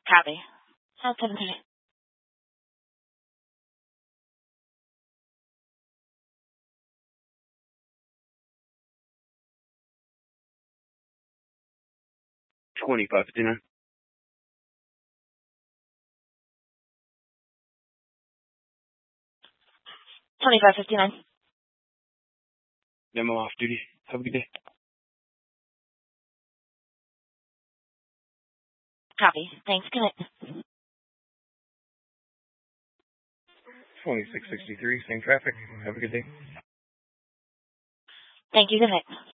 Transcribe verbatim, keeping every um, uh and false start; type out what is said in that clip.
Copy. South seventeen. twenty-five fifty-nine. twenty-five fifty-nine. Demo off duty. Have a good day. Copy. Thanks. Good night. twenty-six sixty-three, same traffic. Have a good day. Thank you. Good night.